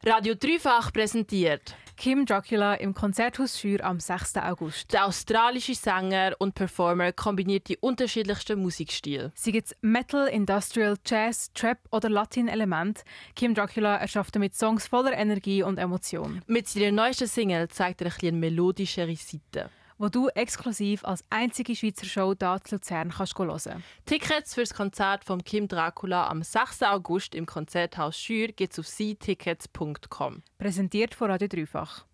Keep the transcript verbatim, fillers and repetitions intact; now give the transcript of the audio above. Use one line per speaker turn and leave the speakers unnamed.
Radio Dreifach präsentiert
Kim Dracula im Konzerthaus Schür am sechsten August.
Der australische Sänger und Performer kombiniert die unterschiedlichsten Musikstile.
Sei es Metal, Industrial, Jazz, Trap oder Latin-Element, Kim Dracula erschafft damit Songs voller Energie und Emotion.
Mit seiner neuesten Single zeigt er ein bisschen melodischere Seite,
wo du exklusiv als einzige Schweizer Show hier zu Luzern kannst hören.
Tickets für das Konzert von Kim Dracula am sechsten August im Konzerthaus Schür gibt es auf sie tickets punkt com.
Präsentiert von Radio Dreifach.